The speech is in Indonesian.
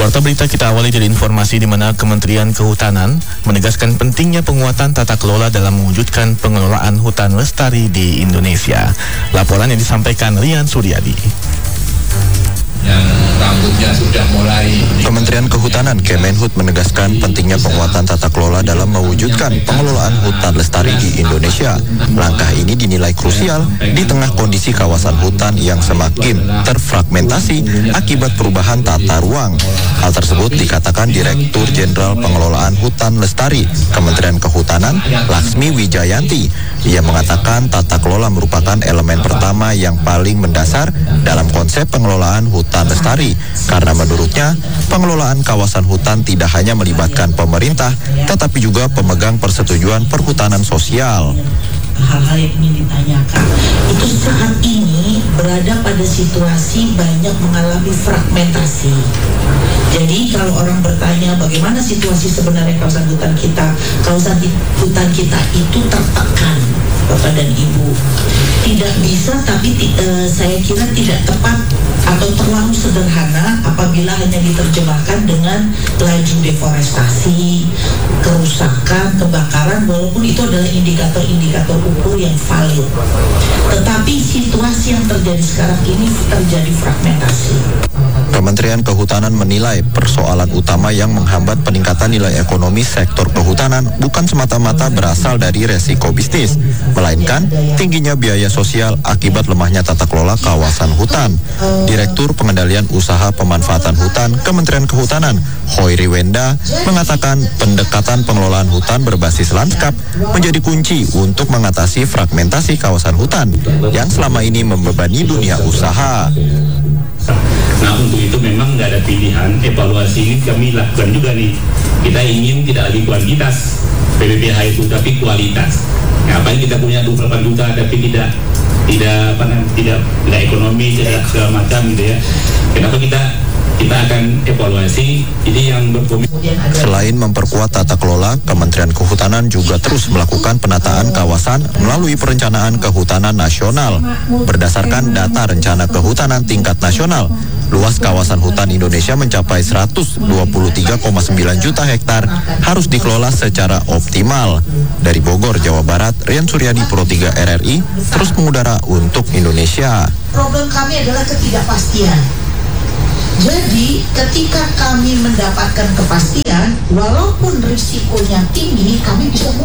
Warta berita kita awali dari informasi di mana Kementerian Kehutanan menegaskan pentingnya penguatan tata kelola dalam mewujudkan pengelolaan hutan lestari di Indonesia. Laporan yang disampaikan Rian Suryadi. Yang rambutnya sudah mulai. Kementerian Kehutanan Kemenhut menegaskan pentingnya penguatan tata kelola dalam mewujudkan pengelolaan hutan lestari di Indonesia. Langkah ini dinilai krusial di tengah kondisi kawasan hutan yang semakin terfragmentasi akibat perubahan tata ruang. Hal tersebut dikatakan Direktur Jenderal Pengelolaan Hutan Lestari Kementerian Kehutanan Laksmi Wijayanti. Ia mengatakan tata kelola merupakan elemen pertama yang paling mendasar dalam konsep pengelolaan hutan lestari, karena menurutnya pengelolaan kawasan hutan tidak hanya melibatkan pemerintah, tetapi juga pemegang persetujuan perhutanan sosial. Hal-hal yang ingin ditanyakan itu saat ini berada pada situasi banyak mengalami fragmentasi. Jadi kalau orang bertanya bagaimana situasi sebenarnya kawasan hutan kita itu tertekan, Bapak dan Ibu. Tidak bisa, tapi saya kira tidak tepat atau terlalu sederhana apabila hanya diterjemahkan dengan laju deforestasi, kerusakan, kebakaran, walaupun itu adalah indikator-indikator ukur yang valid. Tetapi situasi yang terjadi sekarang ini terjadi fragmentasi. Kementerian Kehutanan menilai persoalan utama yang menghambat peningkatan nilai ekonomi sektor kehutanan bukan semata-mata berasal dari resiko bisnis, melainkan tingginya biaya sosial akibat lemahnya tata kelola kawasan hutan. Direktur Pengendalian Usaha Pemanfaatan Hutan Kementerian Kehutanan, Hoiri Wenda, mengatakan pendekatan pengelolaan hutan berbasis lanskap menjadi kunci untuk mengatasi fragmentasi kawasan hutan yang selama ini membebani dunia usaha. Nah, untuk itu memang nggak ada pilihan. Evaluasi ini kami lakukan juga nih. Kita ingin tidak lagi kuantitas PBPH itu, tapi kualitas. Nah, apalagi kita punya 28 juta tapi tidak ekonomi, tidak segala macam gitu ya. Kenapa kita akan evaluasi ini yang berkomitmen. Selain memperkuat tata kelola, Kementerian Kehutanan juga terus melakukan penataan kawasan melalui perencanaan kehutanan nasional. Berdasarkan data rencana kehutanan tingkat nasional, luas kawasan hutan Indonesia mencapai 123,9 juta hektar harus dikelola secara optimal. Dari Bogor, Jawa Barat, Rian Suryadi, Pro 3 RRI, terus mengudara untuk Indonesia. Problem kami adalah ketidakpastian. Jadi ketika kami mendapatkan kepastian, walaupun risikonya tinggi, kami bisa